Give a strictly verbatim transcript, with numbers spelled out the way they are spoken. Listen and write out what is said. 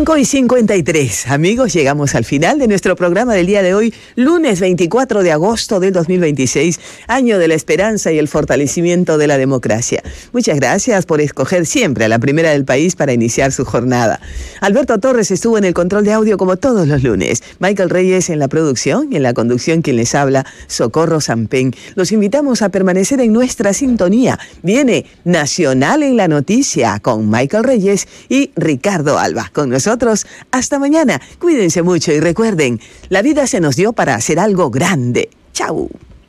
cinco y cincuenta y tres. Amigos, llegamos al final de nuestro programa del día de hoy, lunes veinticuatro de agosto del dos mil veintiséis, año de la esperanza y el fortalecimiento de la democracia. Muchas gracias por escoger siempre a la primera del país para iniciar su jornada. Alberto Torres estuvo en el control de audio como todos los lunes. Michael Reyes en la producción y en la conducción quien les habla, Socorro Sampen. Los invitamos a permanecer en nuestra sintonía. Viene Nacional en la Noticia con Michael Reyes y Ricardo Alba. Con nosotros, hasta mañana. Cuídense mucho y recuerden, la vida se nos dio para hacer algo grande. ¡Chao!